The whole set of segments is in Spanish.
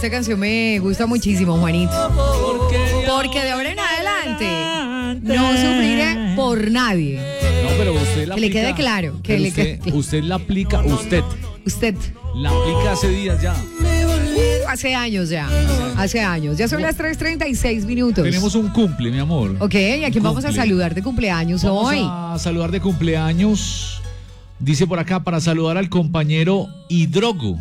esta canción me gusta muchísimo, Juanito. Porque de ahora en adelante no sufriré por nadie. No, pero usted la Que le aplica. quede claro. Que Pero le usted, quede... usted la aplica, usted Usted. la aplica hace días ya. Hace años ya. Hace años. Ya son las 3:36 minutos. Tenemos un cumple, mi amor. Ok, ¿a quién vamos a Cumple. saludar de cumpleaños Vamos hoy? a saludar de cumpleaños. Dice por acá para saludar al compañero Hidrogo.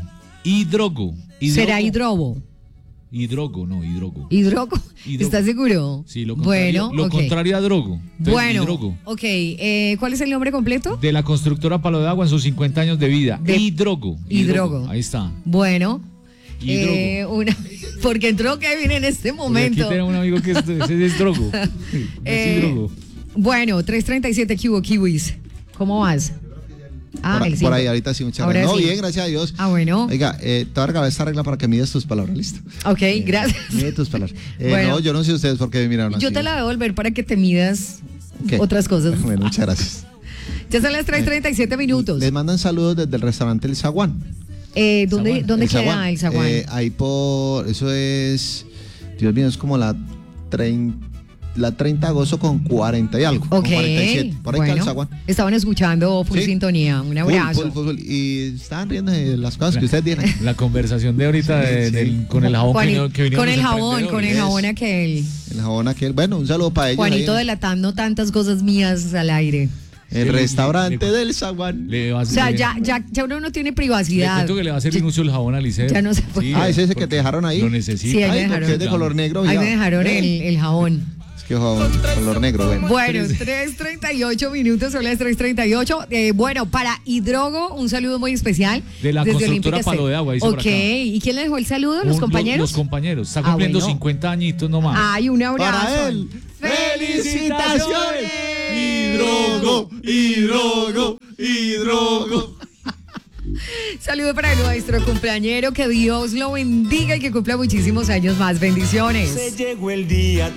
¿Será Hidrobo? Hidrogo, no, Hidrogo. ¿Hidrogo? Hidrogo. ¿Estás seguro? Sí, lo contrario, Bueno, ok. contrario a Drogo. Entonces, Bueno, Hidrogo. ok. ¿Cuál es el nombre completo? De la constructora Palo de Agua en sus 50 años de vida. Hidrogo. Ahí está. Bueno. Hidrogo. Porque entró Kevin en este Porque momento. aquí tenemos un amigo que es Drogo. Es Hidrogo. Bueno, 3:37 Kiwis. ¿Cómo vas? Por ahí, ahorita sí, muchas Ahora gracias. No, sí. bien, gracias a Dios. Bueno. Oiga, te voy a regalar esta regla para que mides tus palabras, ¿listo? Ok, gracias. Mide tus palabras. Bueno. No, yo no sé ustedes por qué me miraron así. Yo te la voy a devolver para que te midas ¿Qué? otras cosas. Bueno, muchas gracias. Ya son las 3:37 minutos. Les mandan saludos desde el restaurante El Zaguán. ¿Dónde queda el Zaguán? Ahí por, eso es, Dios mío, es como la 30 de agosto con 40 y algo. Ok, con 47. Por ahí está el Zaguán. Estaban escuchando Full Sí. Sintonía. Un abrazo. Full. Y estaban riendo de las cosas que ustedes dicen. La conversación de ahorita con el jabón que Con el veníamos jabón aquel. El jabón aquel. Bueno, un saludo para ellos. Juanito ahí. delatando tantas cosas mías al aire. El restaurante del Zaguán. O sea, ya uno no tiene privacidad. Le cuento que le va a hacer inuncio el jabón a Liceo. Ya no se puede. ¿Es ese que te dejaron ahí? Lo necesita. Sí, ahí me Ay, porque dejaron. es de color negro. Ahí ya. me dejaron el jabón. Es que color negro, bueno. Bueno, 3:38 minutos, son las 3:38. Bueno, para Hidrogo, un saludo muy especial. De la desde constructora Olímpica Palo de Agua, dice por acá. ¿Y quién le dejó el saludo? ¿Los compañeros? Los compañeros. Está cumpliendo bueno. 50 añitos nomás. Ay, un abrazo. Para él. ¡Felicitaciones! Hidrogo. Saludo para nuestro cumpleañero, que Dios lo bendiga y que cumpla muchísimos años más. Bendiciones. Se llegó el día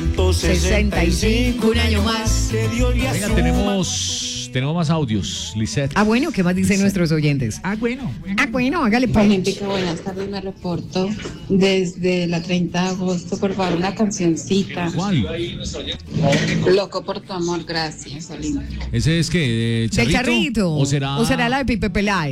365, un año más. que Dios le Venga, asuma. tenemos más audios, Lisette. Bueno, ¿qué más dicen nuestros oyentes? Bueno. Bueno, hágale pues. Olímpica, buenas tardes, me reporto desde la 30 de agosto, por favor, una cancioncita. ¿Cuál? Loco por tu amor, gracias, Olímpica. ¿Ese es qué? ¿De ¿Del Charrito? ¿O será la de Pipe Peláez?